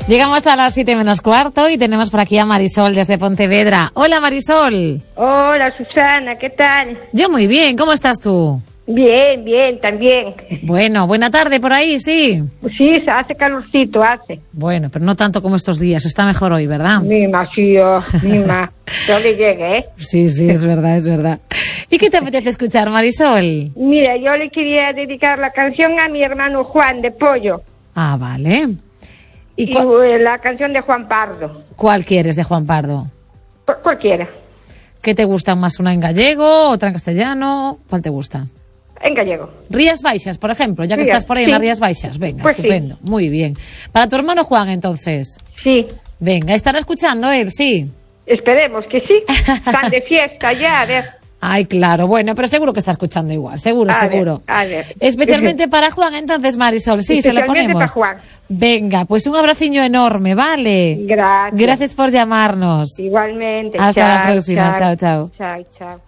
Llegamos a las 7:15 y tenemos por aquí a Marisol desde Pontevedra. Hola, Marisol. Hola, Susana, ¿qué tal? Yo muy bien, ¿cómo estás tú? Bien, bien, también. Bueno, buena tarde por ahí, sí. Sí, hace calorcito, hace. Bueno, pero no tanto como estos días, está mejor hoy, ¿verdad? Mima, sí, mima. No le llegue, ¿eh? Sí, es verdad, es verdad. ¿Y qué te apetece escuchar, Marisol? Mira, yo le quería dedicar la canción a mi hermano Juan de Pollo. Ah, vale. Y la canción de Juan Pardo. ¿Cuál quieres de Juan Pardo? Cualquiera. ¿Qué te gusta más, una en gallego, otra en castellano? ¿Cuál te gusta? En gallego. Rías Baixas, por ejemplo, ya que estás por ahí en las Rías Baixas. Venga, pues estupendo, sí. Muy bien. Para tu hermano Juan, entonces. Sí. Venga, ¿estará escuchando él? Sí. Esperemos que sí. Están de fiesta ya, a ver. Ay, claro, bueno, pero seguro que está escuchando igual, seguro. A ver. Especialmente para Juan, entonces, Marisol, sí, se lo ponemos. Para Juan. Venga, pues un abraciño enorme, ¿vale? Gracias. Gracias por llamarnos. Igualmente. Hasta la próxima, chao. Chao.